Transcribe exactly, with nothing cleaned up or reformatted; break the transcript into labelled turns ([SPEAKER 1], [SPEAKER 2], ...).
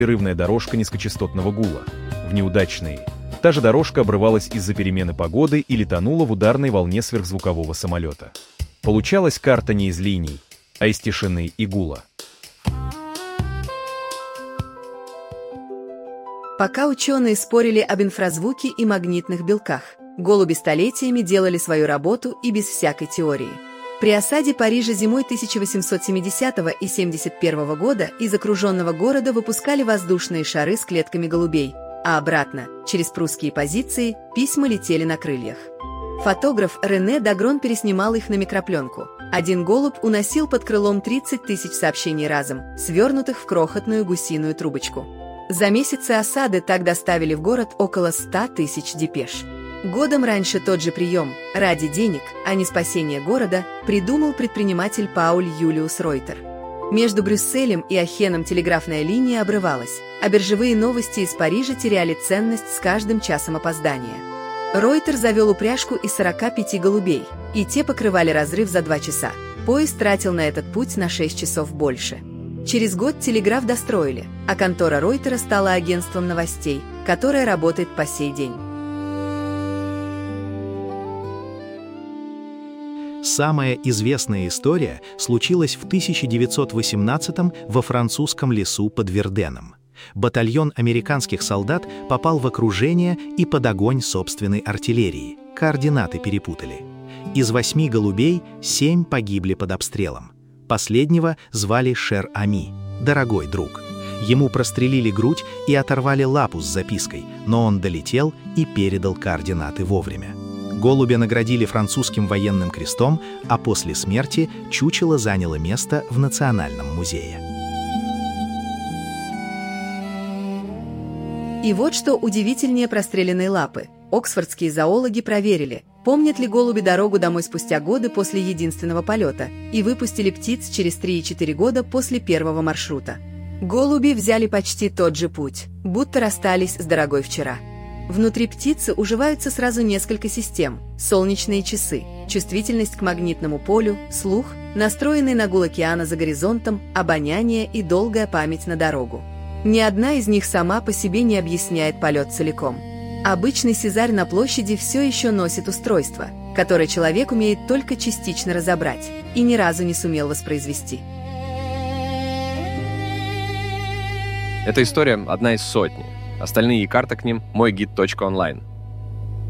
[SPEAKER 1] непрерывная дорожка низкочастотного гула. В неудачные та же дорожка обрывалась из-за перемены погоды или тонула в ударной волне сверхзвукового самолета. Получалась карта не из линий, а из тишины и гула.
[SPEAKER 2] Пока ученые спорили об инфразвуке и магнитных белках, голуби столетиями делали свою работу и без всякой теории. При осаде Парижа зимой тысяча восемьсот семидесятого и семьдесят первого года из окруженного города выпускали воздушные шары с клетками голубей, а обратно, через прусские позиции, письма летели на крыльях. Фотограф Рене Дагрон переснимал их на микропленку. Один голубь уносил под крылом тридцать тысяч сообщений разом, свернутых в крохотную гусиную трубочку. За месяцы осады так доставили в город около ста тысяч депеш. Годом раньше тот же прием, ради денег, а не спасения города, придумал предприниматель Пауль Юлиус Ройтер. Между Брюсселем и Ахеном телеграфная линия обрывалась, а биржевые новости из Парижа теряли ценность с каждым часом опоздания. Ройтер завел упряжку из сорока пяти голубей, и те покрывали разрыв за два часа. Поезд тратил на этот путь на шесть часов больше. Через год телеграф достроили, а контора Ройтера стала агентством новостей, которое работает по сей день.
[SPEAKER 3] Самая известная история случилась в тысяча девятьсот восемнадцатом во французском лесу под Верденом. Батальон американских солдат попал в окружение и под огонь собственной артиллерии. Координаты перепутали. Из восьми голубей семь погибли под обстрелом. Последнего звали Шер-Ами, дорогой друг. Ему прострелили грудь и оторвали лапу с запиской, но он долетел и передал координаты вовремя. Голубя наградили французским военным крестом, а после смерти чучело заняло место в Национальном музее.
[SPEAKER 2] И вот что удивительнее простреленной лапы. Оксфордские зоологи проверили, помнят ли голуби дорогу домой спустя годы после единственного полета, и выпустили птиц через три и четыре года после первого маршрута. Голуби взяли почти тот же путь, будто расстались с дорогой вчера. Внутри птицы уживаются сразу несколько систем: солнечные часы, чувствительность к магнитному полю, слух, настроенный на гул океана за горизонтом, обоняние и долгая память на дорогу. Ни одна из них сама по себе не объясняет полет целиком. Обычный сизарь на площади все еще носит устройство, которое человек умеет только частично разобрать и ни разу не сумел воспроизвести.
[SPEAKER 4] Эта история одна из сотни. Остальные карты к ним – мой гид точка онлайн.